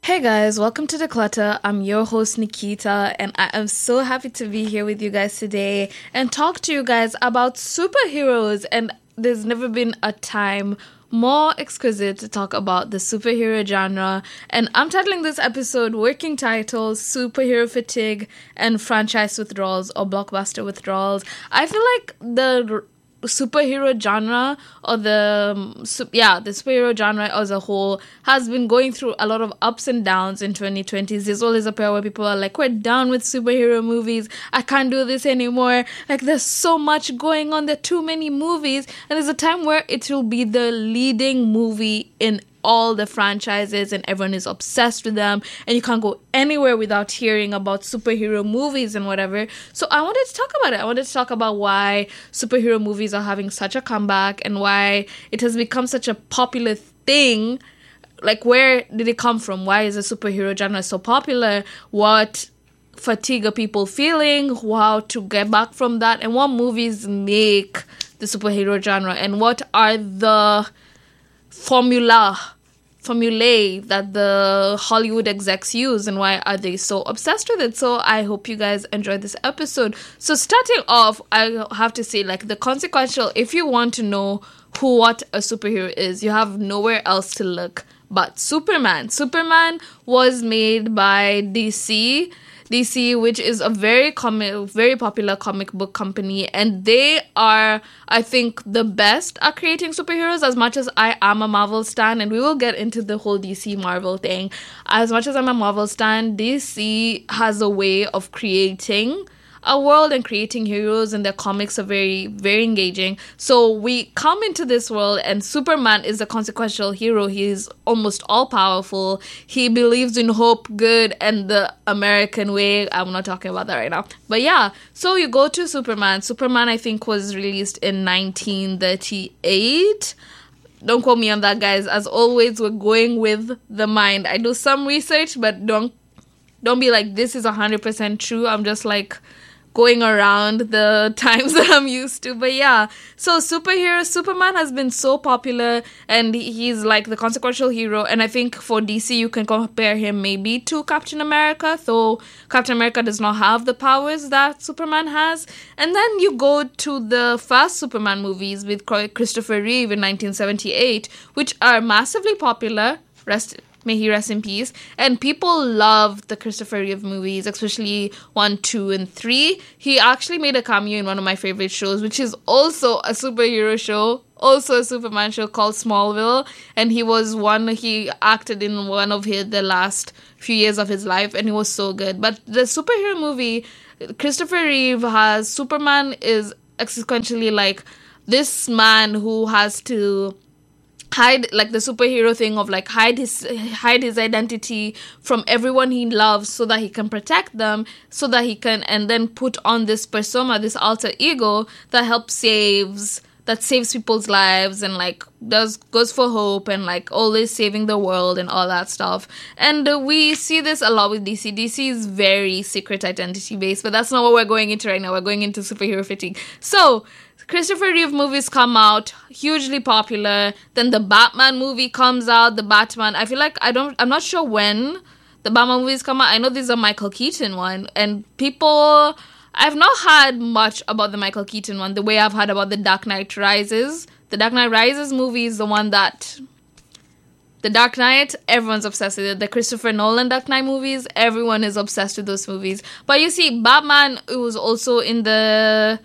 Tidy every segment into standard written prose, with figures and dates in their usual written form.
Hey guys, welcome to Declutter. I'm your host Nikita, and I am so happy to be here with you guys today and talk to you guys about superheroes. And there's never been a time more exquisite to talk about the superhero genre. And I'm titling this episode working title Superhero Fatigue and Franchise Withdrawals or Blockbuster Withdrawals. I feel like the superhero genre or the superhero genre as a whole has been going through a lot of ups and downs in 2020s. There's always a period where people are like, we're done with superhero movies, I can't do this anymore, like there's so much going on, there are too many movies. And there's a time where it will be the leading movie in all the franchises and everyone is obsessed with them and you can't go anywhere without hearing about superhero movies and whatever. So I wanted to talk about it. I wanted to talk about why superhero movies are having such a comeback and why it has become such a popular thing. Like, where did it come from? Why is the superhero genre so popular? What fatigue are people feeling? How to get back from that? And what movies make the superhero genre? And what are the formulae that the Hollywood execs use and why are they so obsessed with it? So I hope you guys enjoyed this episode. So starting off, I have to say, like, the consequential, if you want to know what a superhero is, you have nowhere else to look but Superman. Superman was made by DC, which is a very popular comic book company, and they are, I think, the best at creating superheroes. As much as I am a Marvel stan, and we will get into the whole DC Marvel thing, as much as I'm a Marvel stan, DC has a way of creating a world and creating heroes, and their comics are very, very engaging. So we come into this world and Superman is a consequential hero. He's almost all-powerful. He believes in hope, good, and the American way. I'm not talking about that right now. But yeah, so you go to Superman. Superman, I think, was released in 1938. Don't quote me on that, guys. As always, we're going with the mind. I do some research, but don't be like, this is 100% true. I'm just like going around the times that I'm used to. But yeah, so Superman has been so popular and he's like the consequential hero. And I think for DC, you can compare him maybe to Captain America, though Captain America does not have the powers that Superman has. And then you go to the first Superman movies with Christopher Reeve in 1978, which are massively popular. May he rest in peace. And people love the Christopher Reeve movies, especially 1, 2, and 3. He actually made a cameo in one of my favorite shows, which is also a superhero show, also a Superman show called Smallville. And he acted in one of the last few years of his life, and he was so good. But the superhero movie, Christopher Reeve has, Superman is essentially like this man who has to hide, like the superhero thing of like hide his identity from everyone he loves so that he can protect them, so that he can, and then put on this persona, this alter ego that saves people's lives and like goes for hope and like always saving the world and all that stuff. And we see this a lot with DC. DC is very secret identity based, but that's not what we're going into right now. We're going into superhero fatigue. So Christopher Reeve movies come out, hugely popular. Then the Batman movie comes out. The Batman, I feel like I'm not sure when the Batman movies come out. I know there's a Michael Keaton one, and I've not heard much about the Michael Keaton one the way I've heard about the Dark Knight Rises. The Dark Knight Rises movie is the one that, the Dark Knight, everyone's obsessed with it. The Christopher Nolan Dark Knight movies, everyone is obsessed with those movies. But you see, Batman, it was also in the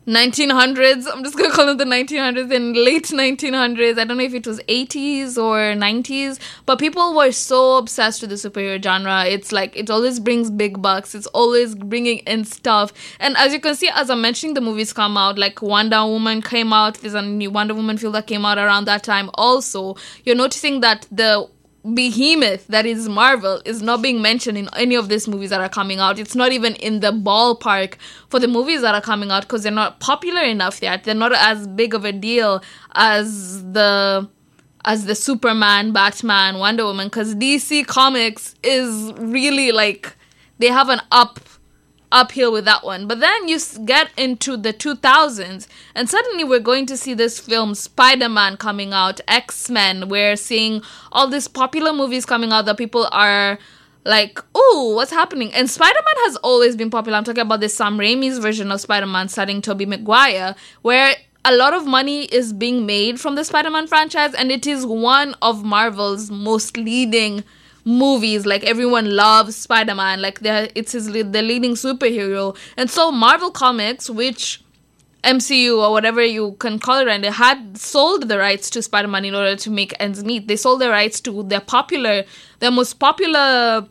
1900s. I'm just gonna call it the 1900s and late 1900s. I don't know if it was 80s or 90s, but people were so obsessed with the superhero genre. It's like it always brings big bucks. It's always bringing in stuff. And as you can see, as I'm mentioning, the movies come out. Like Wonder Woman came out. There's a new Wonder Woman film that came out around that time. Also, you're noticing that the behemoth that is Marvel is not being mentioned in any of these movies that are coming out. It's not even in the ballpark for the movies that are coming out because they're not popular enough yet. They're not as big of a deal as the Superman, Batman, Wonder Woman, because DC Comics is really like, they have an uphill with that one. But then you get into the 2000s, and suddenly we're going to see this film Spider-Man coming out, X-Men. We're seeing all these popular movies coming out that people are like, oh, what's happening? And Spider-Man has always been popular. I'm talking about this Sam Raimi's version of Spider-Man starring Tobey Maguire, where a lot of money is being made from the Spider-Man franchise, and it is one of Marvel's most leading movies. Like, everyone loves Spider-Man. Like, the leading superhero. And so Marvel Comics, which MCU or whatever you can call it, and they had sold the rights to Spider-Man in order to make ends meet. They sold the rights to their most popular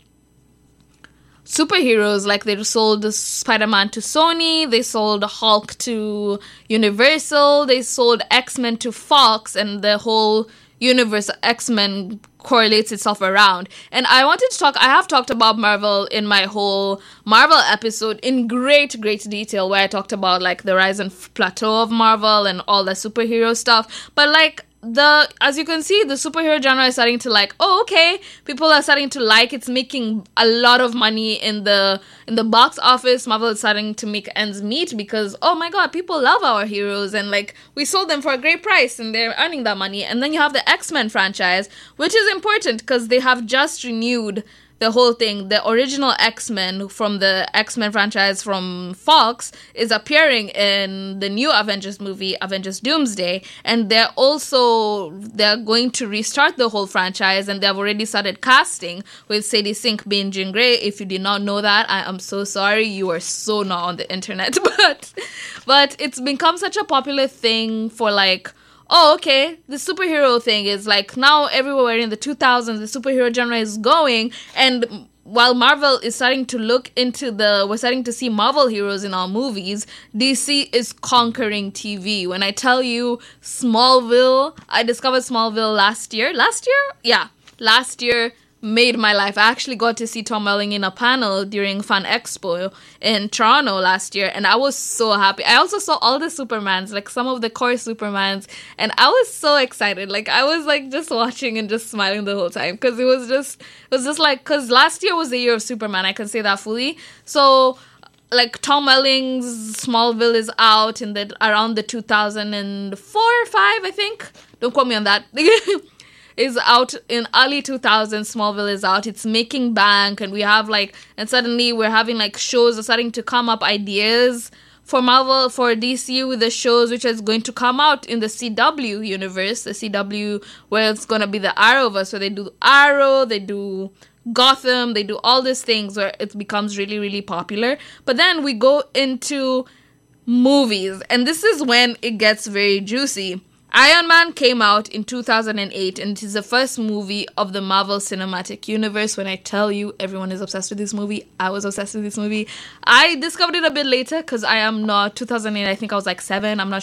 superheroes. Like, they sold Spider-Man to Sony, they sold Hulk to Universal, they sold X-Men to Fox, and the whole universe X-Men correlates itself around. And I have talked about Marvel in my whole Marvel episode in great detail, where I talked about like the rise and plateau of Marvel and all the superhero stuff. But like, as you can see, the superhero genre is starting to like, oh, okay, people are starting to like, it's making a lot of money in the box office. Marvel is starting to make ends meet because, oh my god, people love our heroes, and like, we sold them for a great price and they're earning that money. And then you have the X-Men franchise, which is important because they have just renewed the whole thing. The original X-Men from the X-Men franchise from Fox is appearing in the new Avengers movie, Avengers Doomsday, and they're going to restart the whole franchise, and they've already started casting, with Sadie Sink being Jean Grey. If you did not know that, I am so sorry. You are so not on the internet. But it's become such a popular thing for like, oh, okay, the superhero thing is like, now everywhere in the 2000s, the superhero genre is going. And while Marvel is starting to we're starting to see Marvel heroes in our movies, DC is conquering TV. When I tell you Smallville, I discovered Smallville last year. Last year made my life. I actually got to see Tom Welling in a panel during Fan Expo in Toronto last year, and I was so happy. I also saw all the Supermans, like some of the core Supermans, and I was so excited. Like, I was like just watching and just smiling the whole time, because it was just like, because last year was the year of Superman, I can say that fully. So like, Tom Welling's Smallville is out in around the 2004 or 5, I think. Don't quote me on that. Is out in early 2000s. Smallville is out. It's making bank, and and suddenly we're having like shows are starting to come up, ideas for Marvel, for DC, with the shows which is going to come out in the CW universe, the CW, where it's going to be the Arrowverse. So they do Arrow, they do Gotham, they do all these things where it becomes really, really popular. But then we go into movies, and this is when it gets very juicy. Iron Man came out in 2008, and it is the first movie of the Marvel Cinematic Universe. When I tell you everyone is obsessed with this movie, I was obsessed with this movie. I discovered it a bit later because I am not 2008. I think I was like 7. I'm not